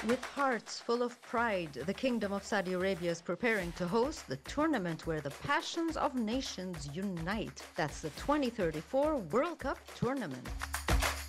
With hearts full of pride, the Kingdom of Saudi Arabia is preparing to host the tournament where the passions of nations unite. That's the 2034 World Cup Tournament.